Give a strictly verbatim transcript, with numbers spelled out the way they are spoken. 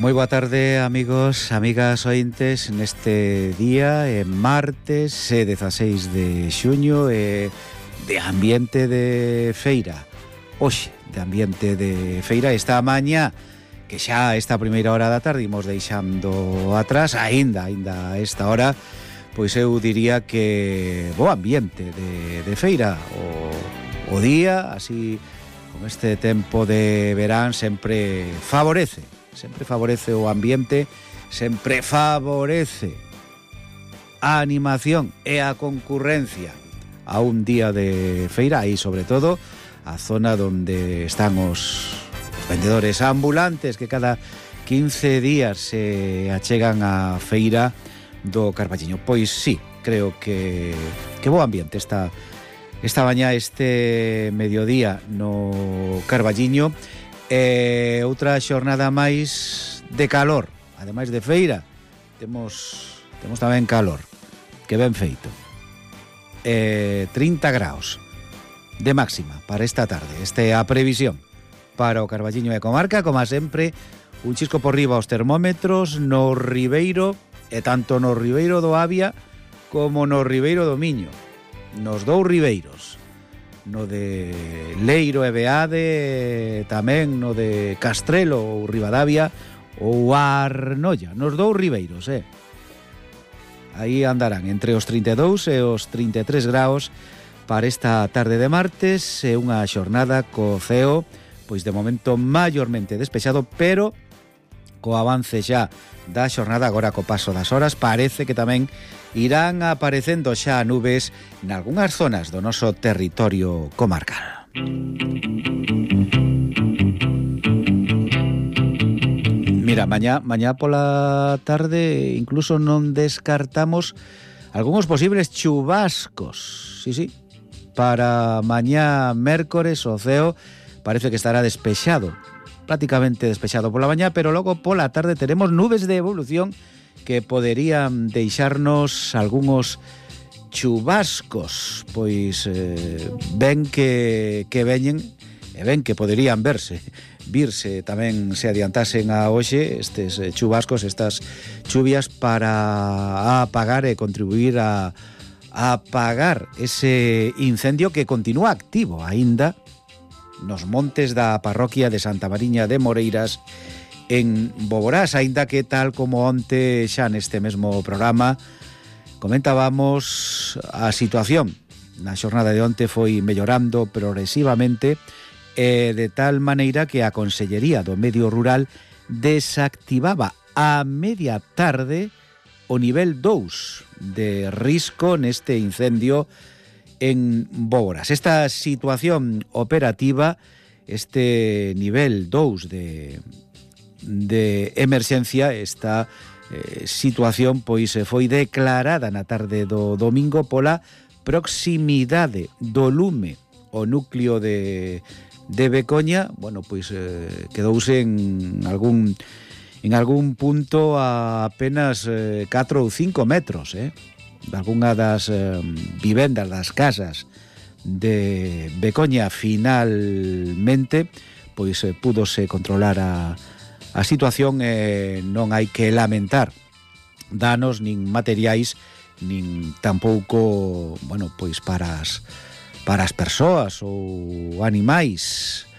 Moi boa tarde, amigos, amigas ointes, neste día, eh, martes, eh, dezaseis de xuño, eh, de ambiente de feira. Oxe, de ambiente de feira, esta mañá, que xa esta primeira hora da tarde imos deixando atrás, aínda, aínda a esta hora, pois eu diría que bo ambiente de, de feira. O, o día, así, con este tempo de verán, sempre favorece. Sempre favorece o ambiente, sempre favorece a animación e a concurrencia a un día de feira, aí sobre todo a zona donde están os vendedores ambulantes que cada quince días se achegan á feira do Carballiño. Pois sí, creo que, que bo ambiente esta, esta mañá, este mediodía no Carballiño. E outra xornada máis de calor, ademais de feira, temos temos tamén calor, que ben feito. E trinta graus de máxima para esta tarde. Esta é a previsión para o Carballiño e comarca, como sempre, un chisco por riba aos termómetros no Ribeiro, e tanto no Ribeiro do Avia como no Ribeiro do Miño, nos dous ribeiros. No de Leiro e Beade, tamén no de Castrelo ou Ribadavia ou Arnoia, nos dous ribeiros, eh. Aí andarán entre os trinta e dous e os trinta e tres graus para esta tarde de martes, é unha xornada co ceo, pois de momento maiormente despexado, pero co avance xa da xornada, agora co paso das horas, parece que tamén irán aparecendo xa nubes nalgunhas zonas do noso territorio comarcal. Mira, mañá, mañá pola tarde incluso non descartamos algúns posibles chubascos. Sí, sí, para mañá mércores o ceo parece que estará despexado, prácticamente despexado pola mañá, pero logo pola tarde teremos nubes de evolución que poderían deixarnos algúns chubascos, pois eh, ven que, que veñen e ven que poderían verse, virse tamén se adiantasen a hoxe estes chubascos, estas chuvias para apagar e contribuir a, a apagar ese incendio que continúa activo aínda nos montes da parroquia de Santa Mariña de Moreiras en Boborás, aínda que tal como onte xa neste mesmo programa comentábamos a situación na xornada de onte foi mellorando progresivamente e de tal maneira que a Consellería do Medio Rural desactivaba a media tarde o nivel dous de risco neste incendio en Boborás. Esta situación operativa, este nivel dous de de emerxencia, esta eh, situación pois foi declarada na tarde do domingo pola proximidade do lume o núcleo de, de Becoña. Bueno, pois eh, quedouse en algún en algún punto a apenas eh, catro ou cinco metros eh, de algunha das eh, vivendas, das casas de Becoña. Finalmente pois eh, púdose controlar a A situación, eh, non hai que lamentar danos nin materiais, nin tampouco, bueno, pois para as, para as persoas ou animais